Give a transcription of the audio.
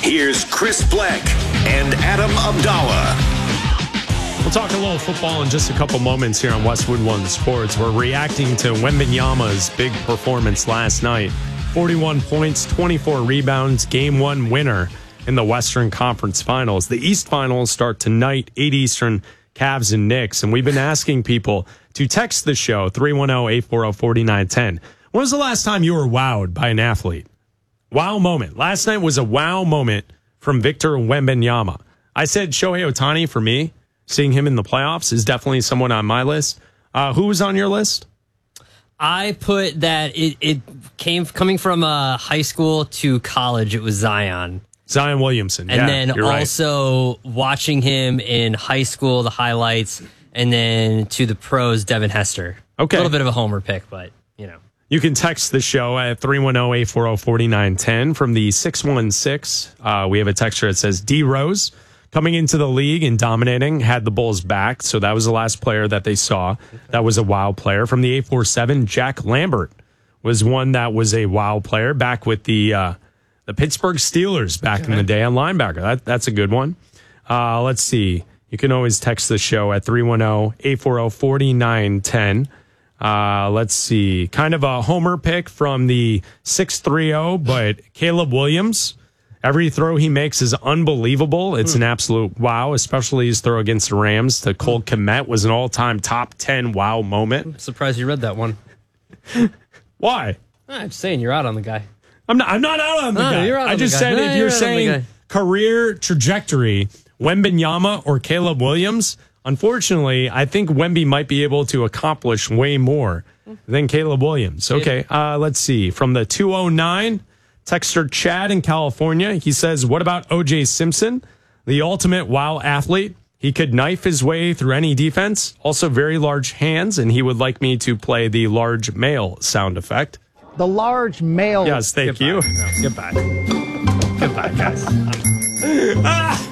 Here's Chris Black and Adam Abdallah. We'll talk a little football in just a couple moments here on Westwood One Sports. We're reacting to Wembanyama's big performance last night. 41 points, 24 rebounds, Game 1 winner in the Western Conference Finals. The East Finals start tonight, 8 Eastern, Cavs and Knicks. And we've been asking people to text the show, 310-840-4910. When was the last time you were wowed by an athlete? Wow moment. Last night was a wow moment from Victor Wembanyama. I said Shohei Ohtani for me. Seeing him in the playoffs is definitely someone on my list. Who was on your list? I put that it came coming from high school to college. It was Zion Williamson. And then also watching him in high school, the highlights, and then to the pros, Devin Hester. Okay. A little bit of a homer pick, but, you know. You can text the show at 310-840-4910 from the 616. We have a texture that says D Rose. Coming into the league and dominating, had the Bulls back. So that was the last player that they saw. That was a wow player. From the 847, Jack Lambert was one that was a wow player back with the Pittsburgh Steelers back in the day on linebacker. That's a good one. Let's see. You can always text the show at 310-840-4910. Let's see. Kind of a homer pick from the 630, but Caleb Williams. Every throw he makes is unbelievable. It's an absolute wow, especially his throw against the Rams to Cole Kmet was an all-time top 10 wow moment. I'm surprised you read that one. Why? I'm just saying you're out on the guy. I'm not out on the guy. You're out I on just the guy. said if you're saying career trajectory, Wembanyama or Caleb Williams, unfortunately, I think Wemby might be able to accomplish way more than Caleb Williams. Okay, let's see. From the 209, texter Chad in California, he says, what about O.J. Simpson, the ultimate wow athlete? He could knife his way through any defense, also very large hands, and he would like me to play the large male sound effect. The large male. Yes, thank you. No, goodbye. Goodbye, guys.